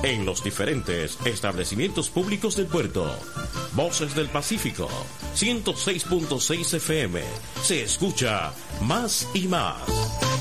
en los diferentes establecimientos públicos del puerto. Voces del Pacífico, 106.6 FM. Se escucha más y más.